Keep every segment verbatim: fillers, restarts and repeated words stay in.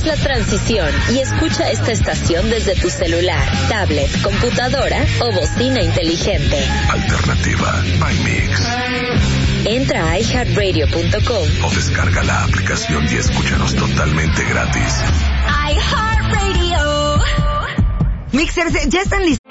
Haz la transición y escucha esta estación desde tu celular, tablet, computadora o bocina inteligente. Alternativa by Mix. Entra a i heart radio punto com o descarga la aplicación y escúchanos totalmente gratis. iHeartRadio. Mixers, ya están listos.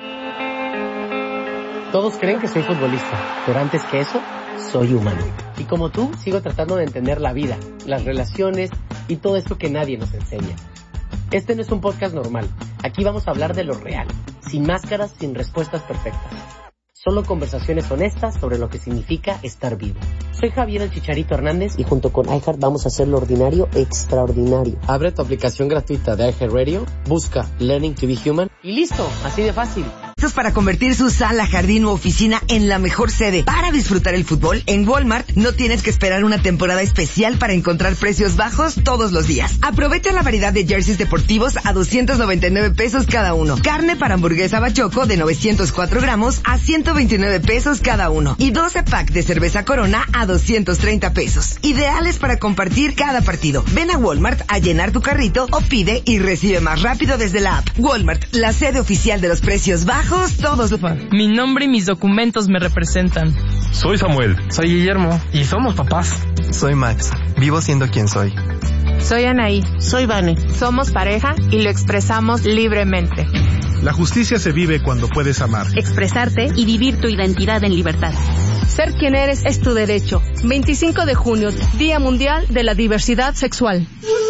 Todos creen que soy futbolista, pero antes que eso, soy humano. Y como tú, sigo tratando de entender la vida, las relaciones y todo esto que nadie nos enseña. Este no es un podcast normal. Aquí vamos a hablar de lo real, sin máscaras, sin respuestas perfectas. Solo conversaciones honestas sobre lo que significa estar vivo. Soy Javier el Chicharito Hernández y junto con iHeart vamos a hacer lo ordinario extraordinario. Abre tu aplicación gratuita de iHeartRadio, busca Learning to be Human y listo, así de fácil. Para convertir su sala, jardín u oficina en la mejor sede para disfrutar el fútbol, en Walmart no tienes que esperar una temporada especial para encontrar precios bajos todos los días. Aprovecha la variedad de jerseys deportivos a doscientos noventa y nueve pesos cada uno. Carne para hamburguesa Bachoco de novecientos cuatro gramos a ciento veintinueve pesos cada uno. Y doce pack de cerveza Corona a doscientos treinta pesos. Ideales para compartir cada partido. Ven a Walmart a llenar tu carrito o pide y recibe más rápido desde la app. Walmart, la sede oficial de los precios bajos. Todos. Mi nombre y mis documentos me representan. Soy Samuel. Soy Guillermo. Y somos papás. Soy Max. Vivo siendo quien soy. Soy Anaí. Soy Vane. Somos pareja y lo expresamos libremente. La justicia se vive cuando puedes amar, expresarte y vivir tu identidad en libertad. Ser quien eres es tu derecho. veinticinco de junio, Día Mundial de la Diversidad Sexual.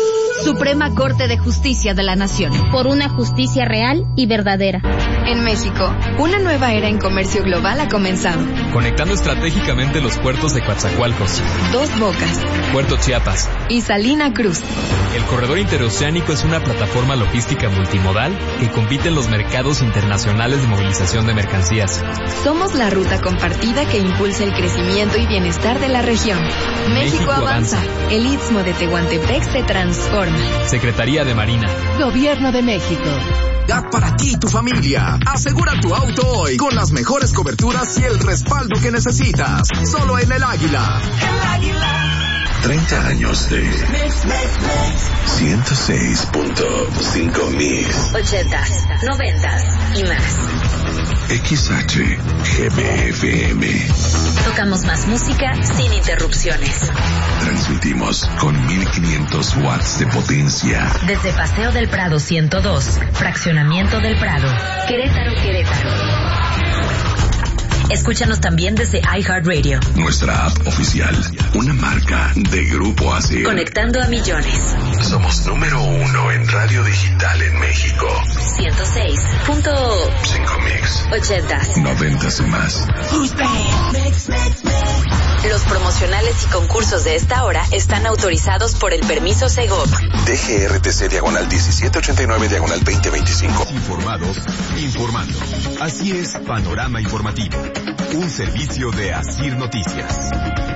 Suprema Corte de Justicia de la Nación. Por una justicia real y verdadera. En México, una nueva era en comercio global ha comenzado. Conectando estratégicamente los puertos de Coatzacoalcos, Dos Bocas, Puerto Chiapas y Salina Cruz. El corredor interoceánico es una plataforma logística multimodal que compite en los mercados internacionales de movilización de mercancías. Somos la ruta compartida que impulsa el crecimiento y bienestar de la región. México, México avanza. avanza. El Istmo de Tehuantepec se transforma. Secretaría de Marina. Gobierno de México. Para ti y tu familia. Asegura tu auto hoy con las mejores coberturas y el respaldo que necesitas. Solo en El Águila. El Águila. treinta años de ciento seis punto cinco Mix. ochentas, noventas y más. X H G B F M. Tocamos más música sin interrupciones. Transmitimos con mil quinientos watts de potencia. Desde Paseo del Prado ciento dos, Fraccionamiento del Prado, Querétaro, Querétaro. Escúchanos también desde iHeartRadio. Nuestra app oficial, una marca de Grupo A C. Conectando a millones. Somos número uno en radio digital en México. ciento seis punto cinco Mix. ochentas. Noventas y más. Los promocionales y concursos de esta hora están autorizados por el permiso Segov. D G R T C diagonal diecisiete ochenta y nueve diagonal veinte veinticinco. Informados, informando. Así es, Panorama Informativo. Un servicio de Asir Noticias.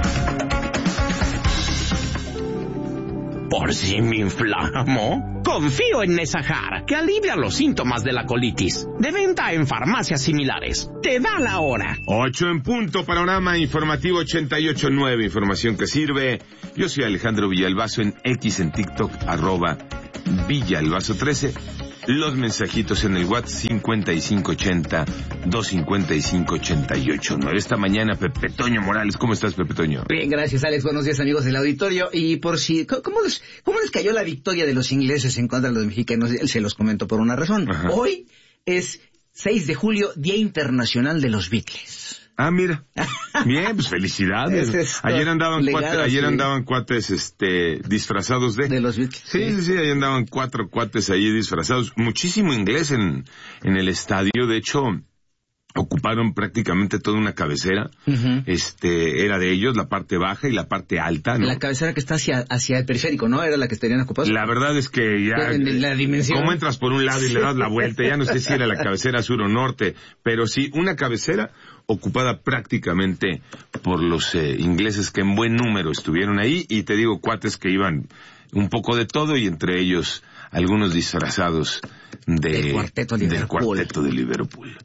¿Por si me inflamo? Confío en Nesahar, que alivia los síntomas de la colitis. De venta en farmacias similares. Te da la hora. Ocho en punto, Panorama Informativo ochenta y ocho nueve. Información que sirve. Yo soy Alejandro Villalbazo en X, en TikTok, arroba Villalbazo trece. Los mensajitos en el WhatsApp cincuenta y cinco ochenta, doscientos cincuenta y cinco, ochenta y ocho nueve. Esta mañana, Pepe Toño Morales. ¿Cómo estás, Pepe Toño? Bien, gracias, Alex. Buenos días, amigos del auditorio. Y por si... ¿Cómo les, cómo les cayó la victoria de los ingleses en contra de los mexicanos? Se los comento por una razón. Ajá. Hoy es seis de julio, Día Internacional de los Beatles. Ah, mira. Bien, pues felicidades. Es ayer andaban legado, cuates, ayer sí. andaban cuates este disfrazados de de los Beatles. Sí, sí, sí, sí, ahí andaban cuatro cuates ahí disfrazados. Muchísimo inglés en en el estadio, de hecho ocuparon prácticamente toda una cabecera. Uh-huh. Este, era de ellos, la parte baja y la parte alta, ¿no? La cabecera que está hacia hacia el periférico, ¿no? Era la que tenían ocupados. La verdad es que ya... En la dimensión. ¿Cómo entras por un lado y le das la vuelta? Ya no sé si era la cabecera sur o norte, pero sí, una cabecera ocupada prácticamente por los eh, ingleses que en buen número estuvieron ahí, y te digo, cuates que iban un poco de todo, y entre ellos algunos disfrazados de, del cuarteto de del cuarteto de Liverpool.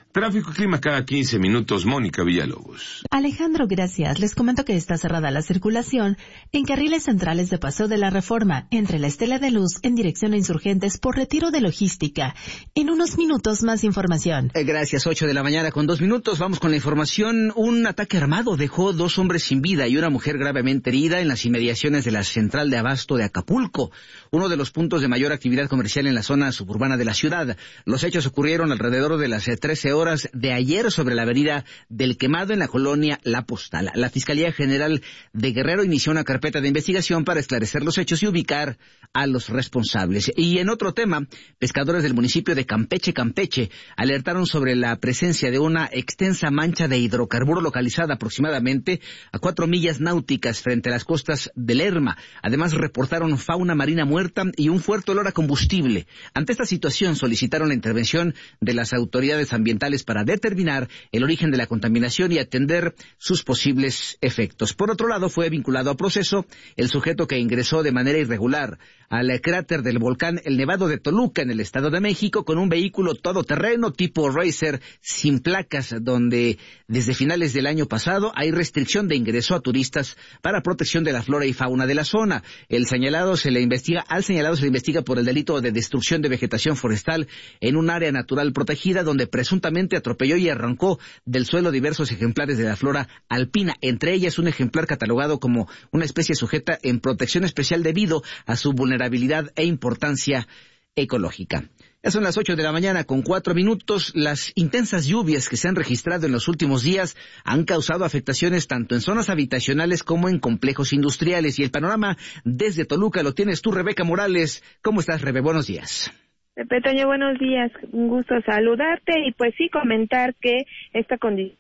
Tráfico y clima cada quince minutos, Mónica Villalobos. Alejandro, gracias. Les comento que está cerrada la circulación en carriles centrales de Paseo de la Reforma, entre la Estela de Luz en dirección a Insurgentes por retiro de logística. En unos minutos más información. Eh, gracias, ocho de la mañana con dos minutos. Vamos con la información. Un ataque armado dejó dos hombres sin vida y una mujer gravemente herida en las inmediaciones de la central de abasto de Acapulco, uno de los puntos de mayor actividad comercial en la zona suburbana de la ciudad. Los hechos ocurrieron alrededor de las trece horas de ayer sobre la avenida del Quemado en la colonia La Postal. La Fiscalía General de Guerrero inició una carpeta de investigación para esclarecer los hechos y ubicar a los responsables. Y en otro tema, pescadores del municipio de Campeche, Campeche, alertaron sobre la presencia de una extensa mancha de hidrocarburo localizada aproximadamente a cuatro millas náuticas frente a las costas de Lerma. Además, reportaron fauna marina muerta y un fuerte olor a combustible. Ante esta situación, solicitaron la intervención de las autoridades ambientales para determinar el origen de la contaminación y atender sus posibles efectos. Por otro lado, fue vinculado a proceso el sujeto que ingresó de manera irregular al cráter del volcán El Nevado de Toluca en el Estado de México con un vehículo todoterreno tipo Racer sin placas, donde desde finales del año pasado hay restricción de ingreso a turistas para protección de la flora y fauna de la zona. El señalado se le investiga, al señalado se le investiga por el delito de destrucción de vegetación forestal en un área natural protegida donde presuntamente atropelló y arrancó del suelo diversos ejemplares de la flora alpina, entre ellas un ejemplar catalogado como una especie sujeta en protección especial debido a su vulnerabilidad e importancia ecológica. Ya son las ocho de la mañana con cuatro minutos. Las intensas lluvias que se han registrado en los últimos días han causado afectaciones tanto en zonas habitacionales como en complejos industriales. Y el panorama desde Toluca lo tienes tú, Rebeca Morales. ¿Cómo estás, Rebe? Buenos días. Pepe Toño, buenos días, un gusto saludarte y pues sí comentar que esta condición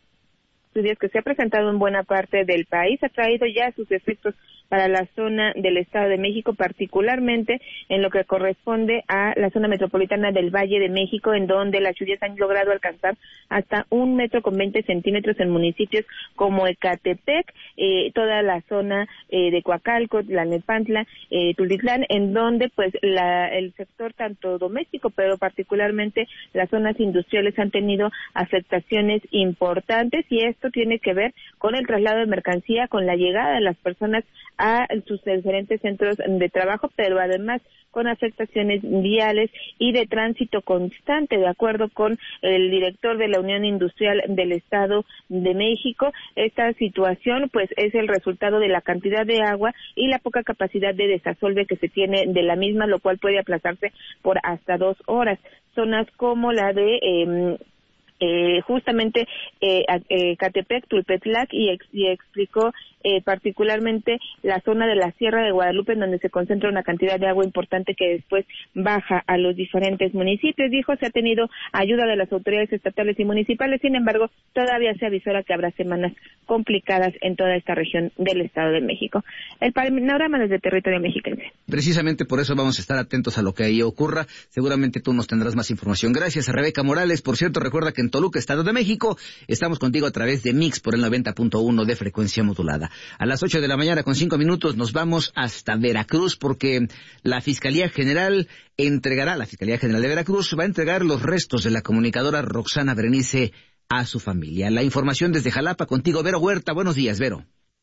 que se ha presentado en buena parte del país ha traído ya sus efectos para la zona del Estado de México, particularmente en lo que corresponde a la zona metropolitana del Valle de México, en donde las lluvias han logrado alcanzar hasta un metro con veinte centímetros en municipios como Ecatepec, eh, toda la zona eh, de Coacalco, Tlalnepantla, eh, Tultitlán, en donde pues la, el sector tanto doméstico, pero particularmente las zonas industriales han tenido afectaciones importantes, y esto tiene que ver con el traslado de mercancía, con la llegada de las personas a sus diferentes centros de trabajo, pero además con afectaciones viales y de tránsito constante. De acuerdo con el director de la Unión Industrial del Estado de México, esta situación pues es el resultado de la cantidad de agua y la poca capacidad de desasolve que se tiene de la misma, lo cual puede aplazarse por hasta dos horas. Zonas como la de eh, Eh, justamente eh, eh, Catepec, Tulpetlac, y, ex, y explicó eh, particularmente la zona de la Sierra de Guadalupe, en donde se concentra una cantidad de agua importante que después baja a los diferentes municipios. Dijo, se ha tenido ayuda de las autoridades estatales y municipales, sin embargo, todavía se avisora que habrá semanas complicadas en toda esta región del Estado de México. El panorama desde territorio mexicano. Precisamente por eso vamos a estar atentos a lo que ahí ocurra. Seguramente tú nos tendrás más información. Gracias a Rebeca Morales. Por cierto, recuerda que en Toluca, Estado de México, estamos contigo a través de Mix por el noventa punto uno de frecuencia modulada. A las ocho de la mañana con cinco minutos nos vamos hasta Veracruz, porque la Fiscalía General entregará, la Fiscalía General de Veracruz va a entregar los restos de la comunicadora Roxana Berenice a su familia. La información desde Jalapa, contigo, Vero Huerta. Buenos días, Vero.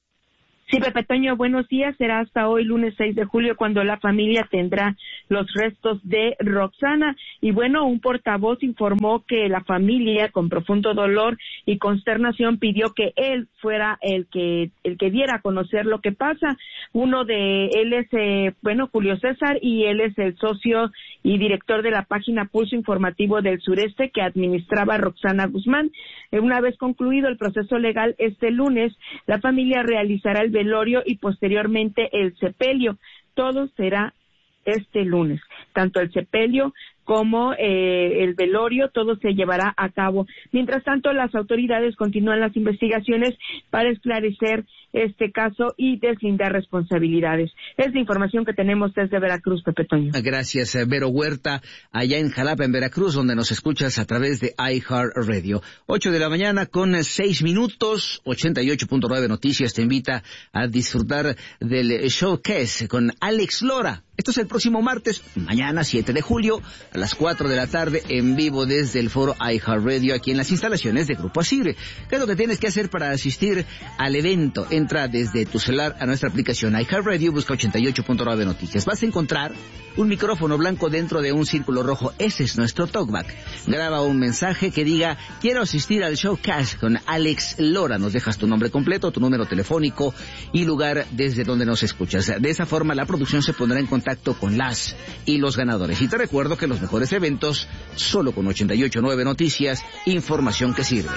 Sí, Pepe Toño, buenos días. Será hasta hoy, lunes seis de julio, cuando la familia tendrá los restos de Roxana. Y bueno, un portavoz informó que la familia, con profundo dolor y consternación, pidió que él fuera el que el que diera a conocer lo que pasa. Uno de él es, eh, bueno, Julio César, y él es el socio y director de la página Pulso Informativo del Sureste, que administraba Roxana Guzmán. Eh, una vez concluido el proceso legal este lunes, la familia realizará el velorio y posteriormente el sepelio. Todo será este lunes, tanto el sepelio como eh, el velorio, todo se llevará a cabo. Mientras tanto, las autoridades continúan las investigaciones para esclarecer este caso y deslindar responsabilidades. Es la información que tenemos desde Veracruz, Pepe Toño. Gracias, Vero Huerta, allá en Jalapa, en Veracruz, donde nos escuchas a través de iHeartRadio. Ocho de la mañana con seis minutos, ochenta y ocho punto nueve Noticias te invita a disfrutar del Showcase con Alex Lora. Esto es el próximo martes, mañana siete de julio, a las cuatro de la tarde, en vivo desde el foro iHeartRadio, aquí en las instalaciones de Grupo Asir. ¿Qué es lo que tienes que hacer para asistir al evento? Entra desde tu celular a nuestra aplicación iHeartRadio, busca ochenta y ocho punto nueve Noticias. Vas a encontrar un micrófono blanco dentro de un círculo rojo. Ese es nuestro talkback. Graba un mensaje que diga, quiero asistir al Showcast con Alex Lora. Nos dejas tu nombre completo, tu número telefónico y lugar desde donde nos escuchas. De esa forma, la producción se pondrá en contacto con las y los ganadores. Y te recuerdo que los mejores eventos, solo con ochenta y ocho punto nueve Noticias, información que sirve.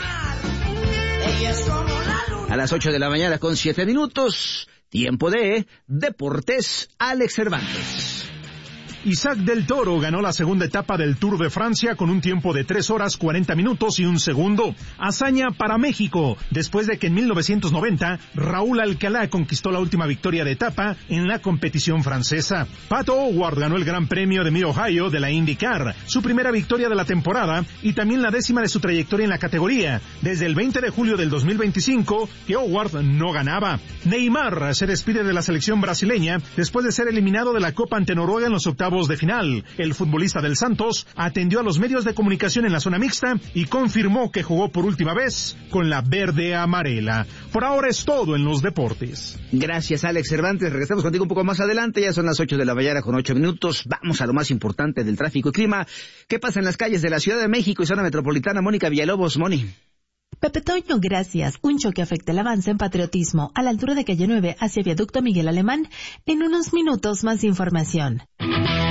A las ocho de la mañana con siete minutos, tiempo de Deportes, Alex Cervantes. Isaac del Toro ganó la segunda etapa del Tour de Francia con un tiempo de tres horas cuarenta minutos y un segundo. Hazaña para México, después de que en mil novecientos noventa Raúl Alcalá conquistó la última victoria de etapa en la competición francesa. Pato O'Ward ganó el Gran Premio de Mid-Ohio de la IndyCar, su primera victoria de la temporada y también la décima de su trayectoria en la categoría, desde el veinte de julio del dos mil veinticinco, que O'Ward no ganaba. Neymar se despide de la selección brasileña después de ser eliminado de la Copa ante Noruega en los octavos de final. El futbolista del Santos atendió a los medios de comunicación en la zona mixta y confirmó que jugó por última vez con la verde amarela. Por ahora es todo en los deportes. Gracias, Alex Cervantes. Regresamos contigo un poco más adelante. Ya son las ocho de la mañana con ocho minutos. Vamos a lo más importante del tráfico y clima. ¿Qué pasa en las calles de la Ciudad de México y zona metropolitana? Mónica Villalobos, Moni. Pepe Toño, gracias. Un choque afecta el avance en Patriotismo a la altura de calle nueve hacia Viaducto Miguel Alemán. En unos minutos más información.